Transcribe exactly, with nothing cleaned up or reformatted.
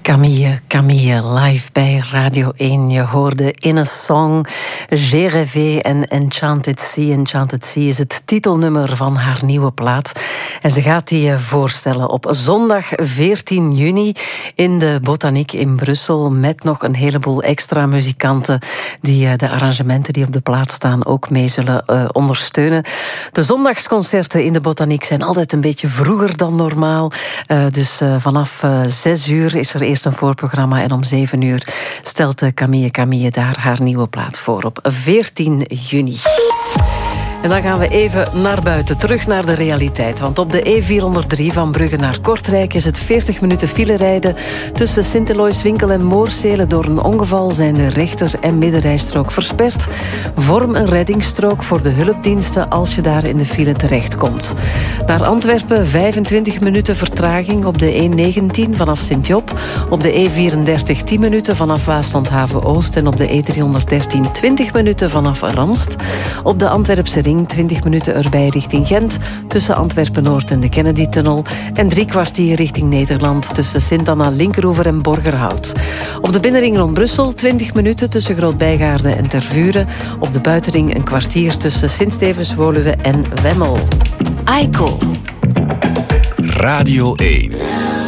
Camille, Camille, live bij Radio één. Je hoorde In a Song, J'ai rêvé en Enchanted Sea. Enchanted Sea is het titelnummer van haar nieuwe plaat. En ze gaat die voorstellen op zondag veertien juni in de Botaniek in Brussel, met nog een heleboel extra muzikanten die de arrangementen die op de plaat staan ook mee zullen uh, ondersteunen. De zondagsconcerten in de Botaniek zijn altijd een beetje vroeger dan normaal. Uh, dus uh, vanaf uh, zes uur is er eerst een voorprogramma en om zeven uur stelt Camille Camille daar haar nieuwe plaat voor op veertien juni. En dan gaan we even naar buiten, terug naar de realiteit. Want op de E vierhonderddrie van Brugge naar Kortrijk is het veertig minuten file rijden. Tussen Sint-Eloiswinkel en Moorsele door een ongeval zijn de rechter- en middenrijstrook versperd. Vorm een reddingsstrook voor de hulpdiensten als je daar in de file terechtkomt. Naar Antwerpen vijfentwintig minuten vertraging op de E negentien vanaf Sint-Job. Op de E vierendertig tien minuten vanaf Waaslandhaven-Oost en op de E driehonderddertien twintig minuten vanaf Ranst. Op de Antwerpse ring twintig minuten erbij richting Gent, tussen Antwerpen-Noord en de Kennedy-tunnel, en drie kwartier richting Nederland tussen Sint-Anna, Linkeroever en Borgerhout. Op de binnenring rond Brussel twintig minuten tussen Groot-Bijgaarde en Tervuren. Op de buitenring een kwartier tussen Sint-Stevens-Woluwe en Wemmel. Aiko. Radio één.